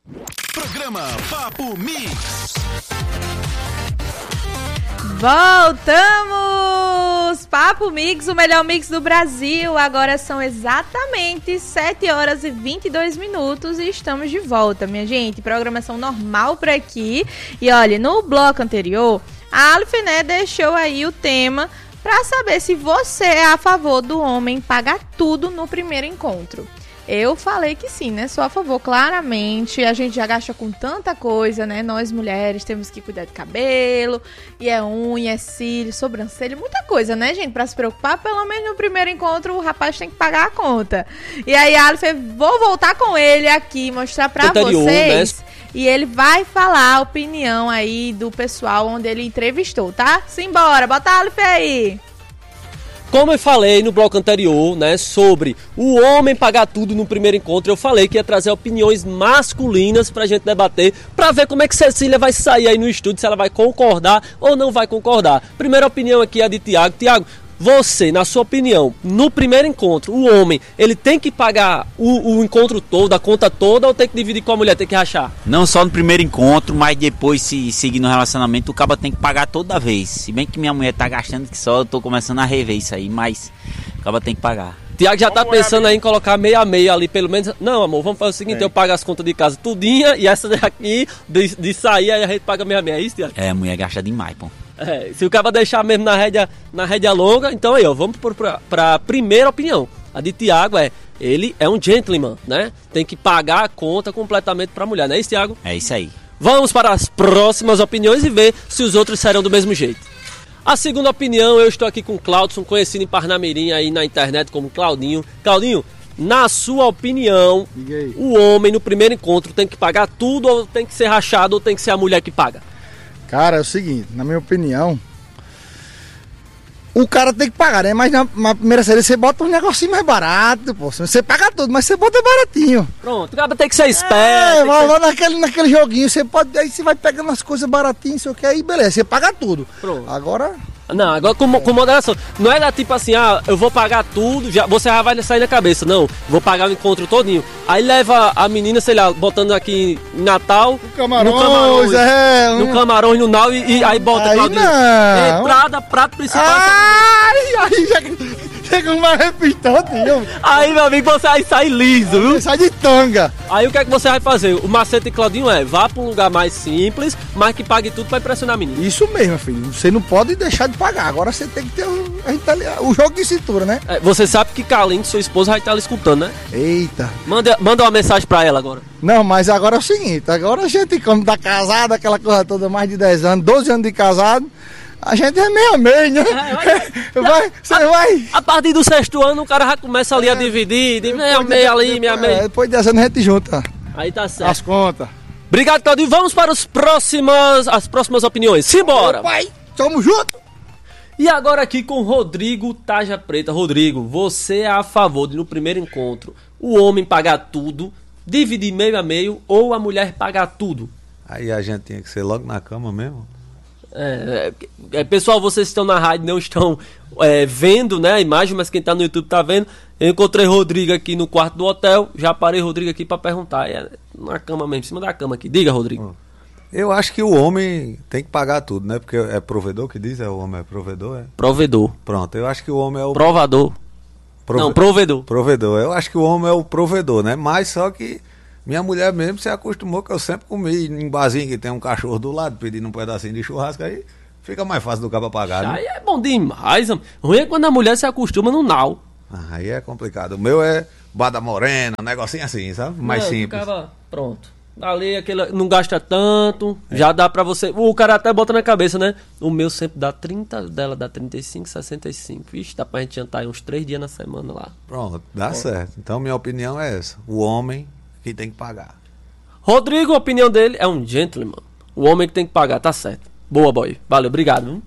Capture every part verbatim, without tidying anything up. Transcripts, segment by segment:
Programa Papo Mix. Voltamos! Papo Mix, o melhor mix do Brasil. Agora são exatamente sete horas e vinte e dois minutos e estamos de volta, minha gente. Programação normal por aqui. E olha, no bloco anterior, a Alif, né, deixou aí o tema para saber se você é a favor do homem pagar tudo no primeiro encontro. Eu falei que sim, né? Sou a favor, claramente. A gente já gasta com tanta coisa, né? Nós mulheres temos que cuidar de cabelo, e é unha, é cílio, sobrancelha, muita coisa, né, gente? Pra se preocupar, pelo menos no primeiro encontro o rapaz tem que pagar a conta. E aí, Alif, vou voltar com ele aqui, mostrar pra Anterior, vocês. Né? E ele vai falar a opinião aí do pessoal onde ele entrevistou, tá? Simbora, bota a Alif aí. Como eu falei no bloco anterior, né, sobre o homem pagar tudo no primeiro encontro, eu falei que ia trazer opiniões masculinas pra gente debater, pra ver como é que Cecília vai sair aí no estúdio, se ela vai concordar ou não vai concordar. Primeira opinião aqui é a de Tiago. Tiago, você, na sua opinião, no primeiro encontro, o homem, ele tem que pagar o, o encontro todo, a conta toda, ou tem que dividir com a mulher, tem que rachar? Não só no primeiro encontro, mas depois, se seguir no relacionamento, o cara tem que pagar toda vez. Se bem que minha mulher tá gastando que só, eu tô começando a rever isso aí, mas o cara tem que pagar. Tiago já tá pensando aí em colocar meia a meia ali, pelo menos. Não, amor, vamos fazer o seguinte, é. eu pago as contas de casa tudinha, e essa daqui, de, de sair, aí a gente paga meia a meia, é isso, Tiago? É, a mulher gasta demais, pô. É, se o cara deixar mesmo na rédea, na rédea longa, então aí, ó, vamos para a primeira opinião. A de Tiago é, ele é um gentleman, né? Tem que pagar a conta completamente para a mulher, não é isso, Tiago? É isso aí. Vamos para as próximas opiniões e ver se os outros serão do mesmo jeito. A segunda opinião, eu estou aqui com o Claudson, conhecido em Parnamirim aí na internet como Claudinho. Claudinho, na sua opinião, o homem no primeiro encontro tem que pagar tudo ou tem que ser rachado ou tem que ser a mulher que paga? Cara, é o seguinte, na minha opinião, o cara tem que pagar, né? Mas na, na primeira série você bota um negocinho mais barato, pô. Você paga tudo, mas você bota baratinho. Pronto, o cara tem que ser esperto. É, vai ser... naquele, naquele joguinho, você pode. Aí você vai pegando as coisas baratinhas, sei o que, aí beleza, você paga tudo. Pronto. Agora. Não, agora com, com moderação. Não é da tipo assim, ah, eu vou pagar tudo, já, você já vai sair na cabeça. Não, vou pagar o encontro todinho. Aí leva a menina, sei lá, botando aqui em Natal. No Camarões, no Camarões, é. Um... No Camarões, no Nau, e, e aí bota aí Claudinho. Não. Entrada, prato principal. Ai, aí já... Chega uma repitadinha. Aí, meu amigo, você aí sai liso, viu? Sai de tanga. Aí o que é que você vai fazer? O macete de Claudinho é, vá pra um lugar mais simples, mas que pague tudo pra impressionar a menina. Isso mesmo, filho. Você não pode deixar de pagar. Agora você tem que ter o, a gente tá ali, o jogo de cintura, né? É, você sabe que Kaline, sua esposa, vai estar ali escutando, né? Eita. Manda, manda uma mensagem pra ela agora. Não, mas agora é o seguinte. Agora a gente, como tá casado, aquela coisa toda, mais de dez anos, doze anos de casado, a gente é meio a meio, né? É, vai, vai, você a, vai. A partir do sexto ano, o cara já começa ali é, a dividir, de meia meia ali, meia meia. É, depois de dez anos a gente junta. Aí tá certo. As contas. Obrigado, Claudinho. Vamos para os próximas, as próximas opiniões. Simbora! Ô, pai, tamo junto! E agora aqui com Rodrigo Taja Preta. Rodrigo, você é a favor de no primeiro encontro o homem pagar tudo, dividir meio a meio, ou a mulher pagar tudo? Aí a gente tinha que ser logo na cama mesmo? É, é, pessoal, vocês estão na rádio, não estão é, vendo, né, a imagem, mas quem tá no YouTube tá vendo. Eu encontrei Rodrigo aqui no quarto do hotel. Já parei Rodrigo aqui pra perguntar. É na cama mesmo, em cima da cama aqui. Diga, Rodrigo. Eu acho que o homem tem que pagar tudo, né? Porque é provedor que diz, é o homem é provedor, é? Provedor. Pronto, eu acho que o homem é o... Provador. Prove... Não, provedor. Provedor. Eu acho que o homem é o provedor, né? Mas só que minha mulher mesmo se acostumou que eu sempre comi em barzinho que tem um cachorro do lado, pedindo um pedacinho de churrasco, aí fica mais fácil do cara pagar, né? Aí é bom demais, mano. Ruim é quando a mulher se acostuma no nau. Ah, aí é complicado. O meu é bada morena, um negocinho assim, sabe? Mais não, simples. Ficava... Pronto. Ali aquele não gasta tanto, é. Já dá pra você. O cara até bota na cabeça, né? O meu sempre dá trinta, dela dá trinta e cinco, sessenta e cinco. Vixe, dá pra gente jantar aí uns três dias na semana lá. Pronto, dá Pronto. certo. Então minha opinião é essa. O homem que tem que pagar. Rodrigo, a opinião dele é um gentleman. O homem que tem que pagar, tá certo. Boa, boy. Valeu, obrigado. Viu?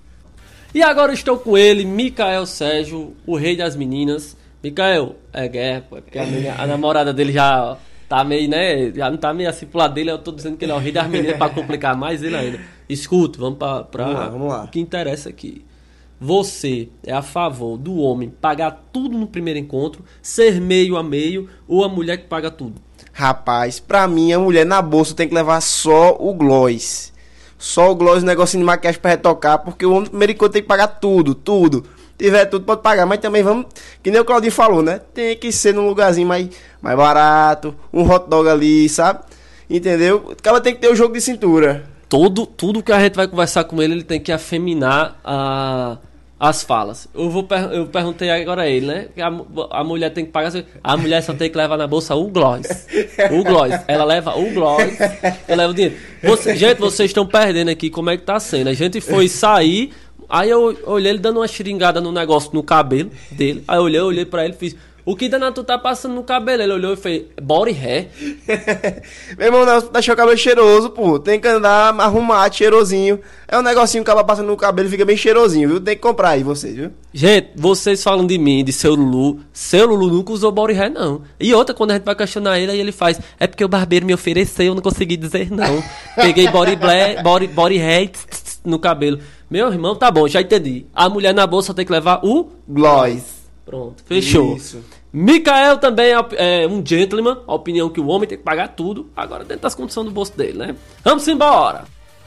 E agora eu estou com ele, Micael Sérgio, o rei das meninas. Micael, é guerra, porque a, minha, a namorada dele já tá meio, né? Já não tá meio assim pro lado dele. Eu tô dizendo que ele é o rei das meninas pra complicar mais ele ainda. Escuta, vamos pra, pra vamos lá, vamos lá. O que interessa aqui. Você é a favor do homem pagar tudo no primeiro encontro, ser meio a meio, ou a mulher que paga tudo? Rapaz, pra mim, a mulher na bolsa tem que levar só o gloss. Só o gloss, o negocinho de maquiagem pra retocar, porque o homem, primeiro enquanto, tem que pagar tudo, tudo. Tiver tudo, pode pagar, mas também vamos, que nem o Claudinho falou, né? Tem que ser num lugarzinho mais, mais barato, um hot dog ali, sabe? Entendeu? O cara tem que ter o jogo de cintura. Todo, tudo que a gente vai conversar com ele, ele tem que afeminar a... as falas. Eu, vou per- eu perguntei agora a ele, né? Que a, a mulher tem que pagar. A mulher só tem que levar na bolsa o gloss. O gloss. Ela leva o gloss. Ela leva o dinheiro. Você, gente, vocês estão perdendo aqui como é que tá sendo. A gente foi sair. Aí eu olhei ele dando uma xeringada no negócio, no cabelo dele. Aí eu olhei, eu olhei pra ele e fiz: o que danado tu tá passando no cabelo? Ele olhou e fez: body hair. Meu irmão, não, deixar o cabelo cheiroso, pô. Tem que andar arrumado, cheirosinho. É um negocinho que acaba passando no cabelo e fica bem cheirosinho, viu? Tem que comprar aí, vocês, viu? Gente, vocês falam de mim, de seu Lulu. Seu Lulu nunca usou body hair, não. E outra, quando a gente vai questionar ele, aí ele faz: é porque o barbeiro me ofereceu, eu não consegui dizer não. Peguei body, black, body, body hair tss, tss, no cabelo. Meu irmão, tá bom, já entendi. A mulher na bolsa tem que levar o gloss. Pronto, fechou. Isso. Mikael também é um gentleman, a opinião que o homem tem que pagar tudo, agora dentro das condições do bolso dele, né? Vamos embora!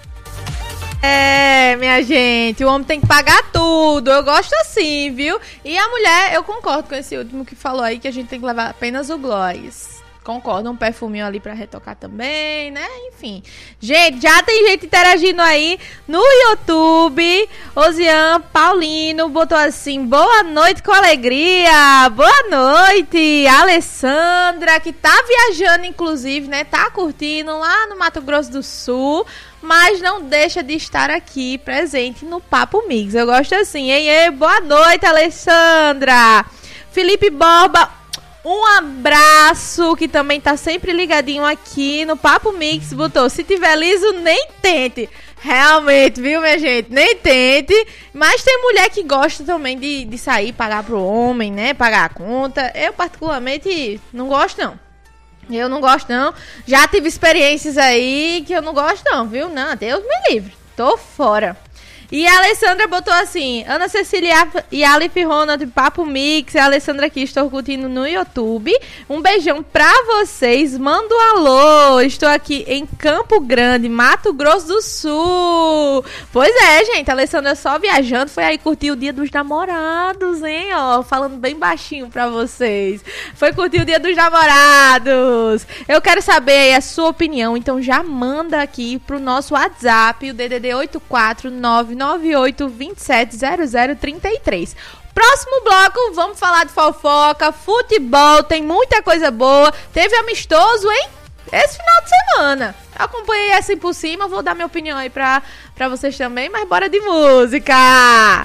É, minha gente, o homem tem que pagar tudo, eu gosto assim, viu? E a mulher, eu concordo com esse último que falou aí, que a gente tem que levar apenas o gloss. Concordo, um perfuminho ali pra retocar também, né? Enfim. Gente, já tem gente interagindo aí no YouTube. Osian Paulino botou assim: boa noite com alegria. Boa noite. Alessandra, que tá viajando, inclusive, né? Tá curtindo lá no Mato Grosso do Sul, mas não deixa de estar aqui presente no Papo Mix. Eu gosto assim, hein? Ei, boa noite, Alessandra. Felipe Borba, um abraço, que também tá sempre ligadinho aqui no Papo Mix. Botou: se tiver liso, nem tente. Realmente, viu, minha gente? Nem tente. Mas tem mulher que gosta também de, de sair, pagar pro homem, né? Pagar a conta. Eu, particularmente, não gosto, não. Eu não gosto, não. Já tive experiências aí que eu não gosto, não, viu? Não, Deus me livre. Tô fora. E a Alessandra botou assim: Ana Cecília e Aleph Ronald, Papo Mix. A Alessandra aqui, estou curtindo no YouTube. Um beijão pra vocês. Manda um alô. Estou aqui em Campo Grande, Mato Grosso do Sul. Pois é, gente. A Alessandra só viajando. Foi aí curtir o Dia dos Namorados, hein? Ó, falando bem baixinho pra vocês. Foi curtir o Dia dos Namorados. Eu quero saber aí a sua opinião. Então já manda aqui pro nosso WhatsApp, o D D D oito quatro nove nove oito dois sete zero zero três três. Próximo bloco, vamos falar de fofoca, futebol, tem muita coisa boa. Teve amistoso, hein? Esse final de semana. Acompanhei assim por cima, vou dar minha opinião aí pra, pra vocês também, mas bora de música!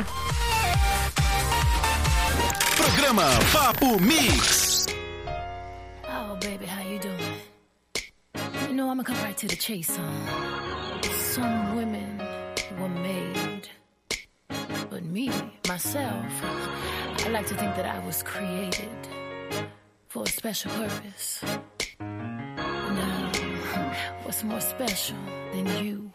Programa Papo Mix. Oh, baby, how you doing? You know, I'm gonna come right to the chase, huh? Some women were made, but me, myself, I like to think that I was created for a special purpose. Now, what's more special than you